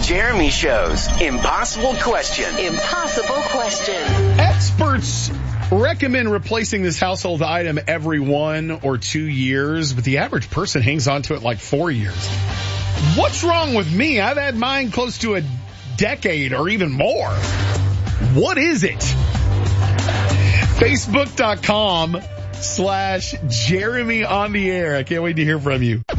Jeremy Show's Impossible Question. Impossible question. Experts recommend replacing this household item every 1 or 2 years, but the average person hangs on to it like 4 years. What's wrong with me? I've had mine close to a decade or even more. What is it? Facebook.com/Jeremy on the air. I can't wait to hear from you.